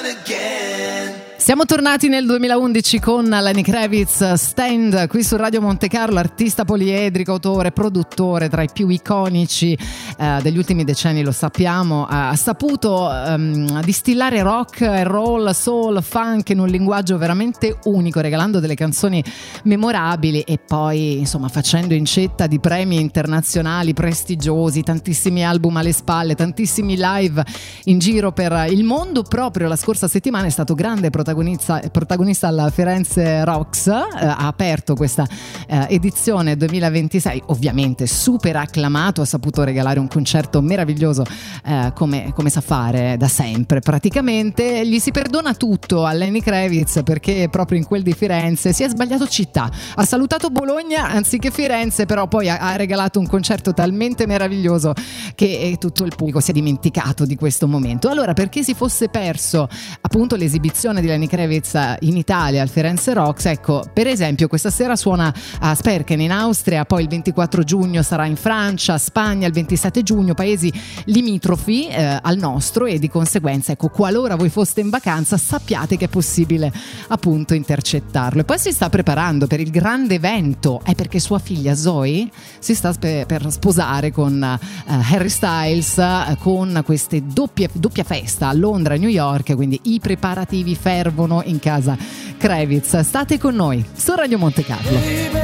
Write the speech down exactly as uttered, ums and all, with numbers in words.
Siamo tornati nel duemilaundici con Lenny Kravitz, Stand, qui su Radio Monte Carlo, artista poliedrico, autore, produttore, tra i più iconici eh, degli ultimi decenni, lo sappiamo. Ha saputo um, distillare rock and roll, soul, funk in un linguaggio veramente unico, regalando delle canzoni memorabili e poi insomma facendo incetta di premi internazionali prestigiosi, tantissimi album alle spalle, tantissimi live in giro per il mondo. Proprio la scorsa settimana è stato grande protagonista protagonista alla Firenze Rocks, eh, ha aperto questa eh, edizione duemilaventisei, ovviamente super acclamato, ha saputo regalare un concerto meraviglioso eh, come, come sa fare da sempre praticamente. Gli si perdona tutto a Lenny Kravitz perché proprio in quel di Firenze si è sbagliato città, ha salutato Bologna anziché Firenze, però poi ha, ha regalato un concerto talmente meraviglioso che tutto il pubblico si è dimenticato di questo momento. Allora, perché si fosse perso appunto l'esibizione di Lenny Kravitz in Italia al Firenze Rocks, ecco, per esempio questa sera suona a Sperken in Austria, poi il ventiquattro giugno sarà in Francia, Spagna il ventisette giugno, paesi limitrofi eh, al nostro, e di conseguenza, ecco, qualora voi foste in vacanza sappiate che è possibile appunto intercettarlo. E poi si sta preparando per il grande evento, è perché sua figlia Zoe si sta spe- per sposare con uh, Harry Styles, uh, con queste doppie, doppia festa a Londra e New York, quindi i preparativi fervono in casa Kravitz. State con noi su Radio Monte Carlo.